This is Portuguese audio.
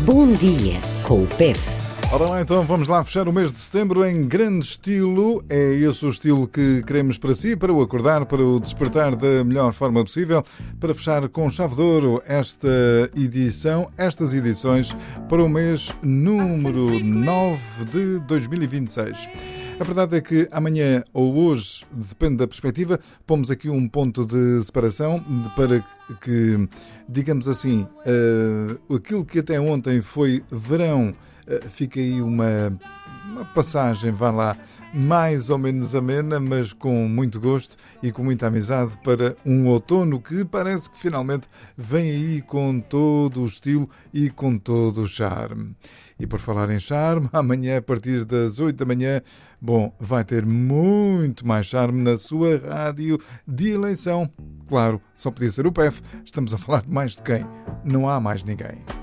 Bom Dia com o Pepe. Ora lá, então vamos lá fechar o mês de setembro em grande estilo. É esse o estilo que queremos para si, para o acordar, para o despertar da melhor forma possível, para fechar com chave de ouro estas edições para o mês número 9 de 2026. A verdade é que amanhã ou hoje, depende da perspectiva, pomos aqui um ponto de separação para que, digamos assim, aquilo que até ontem foi verão, fica aí uma passagem, vá lá, mais ou menos amena, mas com muito gosto e com muita amizade para um outono que parece que finalmente vem aí com todo o estilo e com todo o charme. E por falar em charme, amanhã a partir das 8 da manhã, vai ter muito mais charme na sua rádio de eleição. Claro, só podia ser o PEF, estamos a falar de mais de quem? Não há mais ninguém.